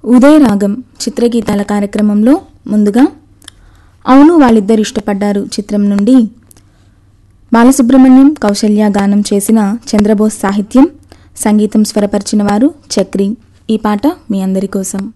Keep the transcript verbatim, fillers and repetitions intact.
ఉదయ రాగం చిత్రగీతాల కార్యక్రమంలో ముందుగా అవును వాళ్ళిద్దరు ఇష్టపడ్డారు చిత్రం నుండి బాలసుబ్రహ్మణ్యం కౌసల్య గానం చేసిన చంద్రబోస్ సాహిత్యం, సంగీతం స్వరపరిచిన వారు చక్రి. ఈ పాట మీ అందరి కోసం.